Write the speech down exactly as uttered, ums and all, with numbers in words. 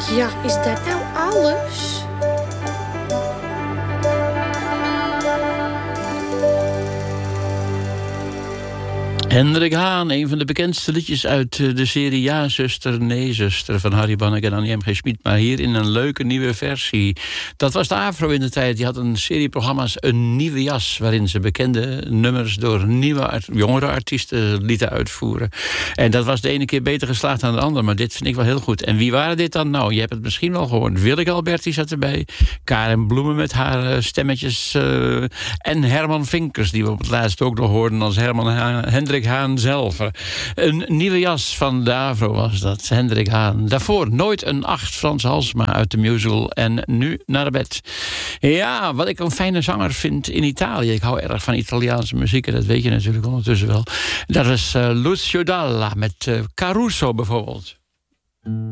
Ja, is dat nou alles? Hendrik Haan, een van de bekendste liedjes uit de serie Ja, zuster, nee, zuster van Harry Banneke en Annie M G. Schmid. Maar hier in een leuke nieuwe versie. Dat was de Afro in de tijd. Die had een serie programma's Een Nieuwe Jas, waarin ze bekende nummers door nieuwe, art- jongere artiesten lieten uitvoeren. En dat was de ene keer beter geslaagd dan de andere, maar dit vind ik wel heel goed. En wie waren dit dan? Nou, je hebt het misschien wel gehoord. Willeke Alberti zat erbij. Karen Bloemen met haar stemmetjes. Uh, en Herman Vinkers, die we op het laatst ook nog hoorden als Herman ha- Hendrik Haan zelf. Een nieuwe jas van de Avro was dat, Hendrik Haan. Daarvoor Nooit een Acht, Frans Halsma uit de musical. En Nu naar bed. Ja, wat ik een fijne zanger vind in Italië. Ik hou erg van Italiaanse muziek, en dat weet je natuurlijk ondertussen wel. Dat is uh, Lucio Dalla met uh, Caruso bijvoorbeeld.